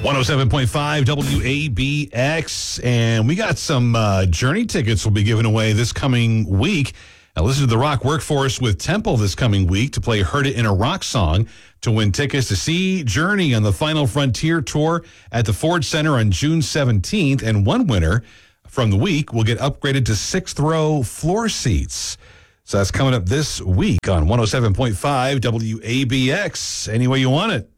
107.5 WABX, and we got some Journey tickets we'll be giving away this coming week. Now listen to the Rock Workforce with Temple this coming week to play Heard It in a Rock Song to win tickets to see Journey on the Final Frontier Tour at the Ford Center on June 17th, and one winner from the week will get upgraded to sixth row floor seats. So that's coming up this week on 107.5 WABX. Any way you want it.